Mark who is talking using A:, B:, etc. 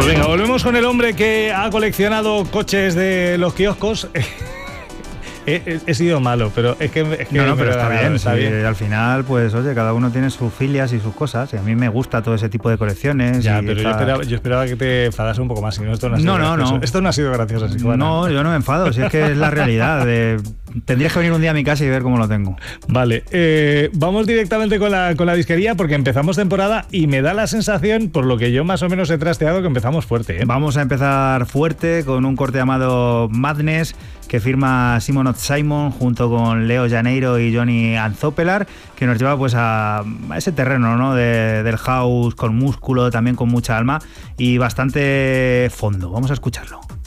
A: Pues venga, volvemos con el hombre que ha coleccionado coches de los kioscos. He sido malo, pero es que
B: no, pero está bien,
A: está bien.
B: Al final, pues oye, cada uno tiene sus filias y sus cosas, y a mí me gusta todo ese tipo de colecciones.
A: Ya, pero yo esperaba que te enfadase un poco más, si no, esto no ha sido gracioso. Esto no ha sido gracioso, así que bueno.
B: No, yo no me enfado, si es que es la realidad. Tendrías que venir un día a mi casa y ver cómo lo tengo.
A: Vale, vamos directamente con la disquería, porque empezamos temporada y me da la sensación, por lo que yo más o menos he trasteado, que empezamos fuerte, ¿eh?
B: Vamos a empezar fuerte con un corte llamado Madness, que firma Simon of Simon junto con Leo Janeiro y Johnny Anzopelar, que nos lleva pues a ese terreno, ¿no? del house con músculo, también con mucha alma y bastante fondo. Vamos a escucharlo.